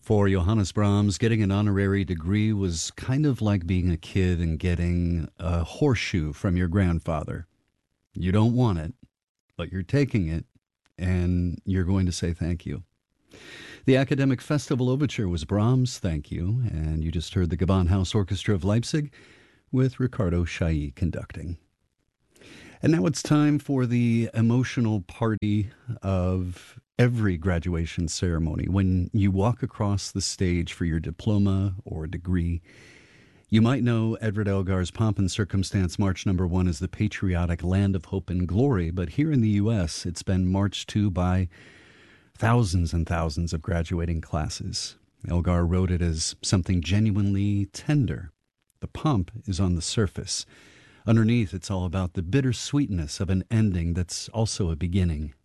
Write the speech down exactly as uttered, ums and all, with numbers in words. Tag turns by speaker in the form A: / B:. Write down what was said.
A: For Johannes Brahms, getting an honorary degree was kind of like being a kid and getting a horseshoe from your grandfather. You don't want it, but you're taking it, and you're going to say thank you. The Academic Festival Overture was Brahms' Thank You, and you just heard the Gewandhaus Orchestra of Leipzig with Ricardo Chailly conducting. And now it's time for the emotional party of every graduation ceremony. When you walk across the stage for your diploma or degree, you might know Edward Elgar's Pomp and Circumstance March Number One is the patriotic Land of Hope and Glory, but here in the U S, it's been marched to by thousands and thousands of graduating classes. Elgar wrote it as something genuinely tender. The pomp is on the surface. Underneath, it's all about the bittersweetness of an ending that's also a beginning.